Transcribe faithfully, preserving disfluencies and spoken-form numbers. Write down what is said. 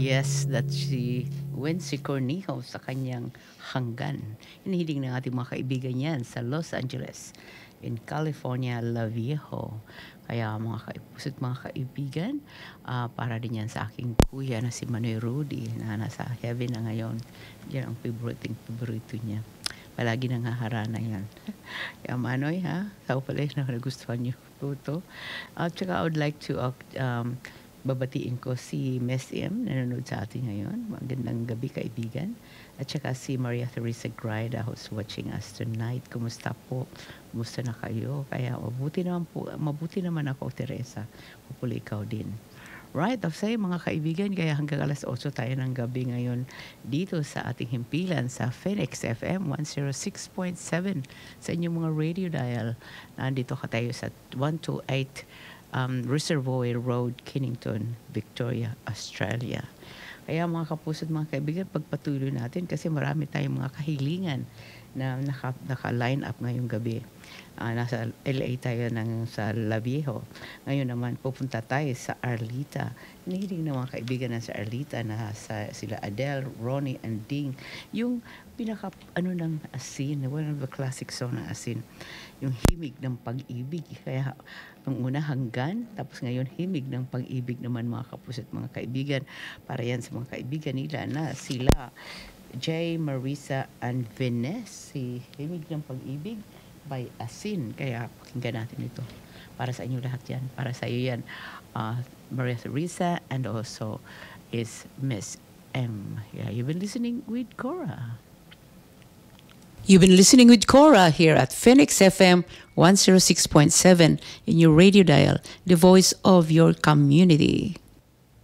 Yes, that si Wency Cornejo sa kanyang hanggan. Hinihiling ng ating mga kaibigan yan sa Los Angeles, in California, La Viejo. Kaya mga kaipuso't mga kaibigan, ah, para din yan sa aking kuya na si Manoy Rudy na nasa heaven na ngayon. Yan ang favorite favorito niya. Palagi nangaharana yan. Kaya Manoy, ha? Sao pala na nagustuhan niyo ito. At saka I would like to uh, um, babatiin ko si Miss M, nanonood sa atin ngayon. Magandang gabi, kaibigan. At saka si Maria Teresa Graida, who's watching us tonight. Kumusta po? Kumusta na kayo? Kaya mabuti naman po, mabuti naman ako, Teresa. Hopefully ikaw din. Right, of say mga kaibigan, kaya hanggang alas otso tayo ng gabi ngayon dito sa ating himpilan sa Phoenix F M one oh six point seven sa inyong mga radio dial. Nandito ka tayo sa one twenty-eight um, Reservoir Road, Kennington, Victoria, Australia. Kaya mga kapusot, mga kaibigan, pagpatuloy natin kasi marami tayong mga kahilingan na naka, naka-line up ngayong gabi. Uh, nasa L A tayo ng, sa La Viejo. Ngayon naman, pupunta tayo sa Arlita. Hinihiling ng mga kaibigan na sa Arlita na sa, sila Adele, Ronnie, and Ding. Yung pinaka, ano ng asin, one of the classic song ng asin, yung himig ng pag-ibig. Kaya, nung una hanggan, tapos ngayon himig ng pag-ibig naman mga kapus at mga kaibigan. Para yan sa mga kaibigan nila na sila, Jay, Marisa, and Vanessa. Si himig ng pag-ibig by Asin. Kaya pakinggan natin ito. Para sa inyo lahat yan. Para sa iyo yan. Uh, Maria Teresa and also is Miss M. Yeah, you've been listening with Cora. You've been listening with Cora here at Phoenix F M one oh six point seven in your radio dial, the voice of your community.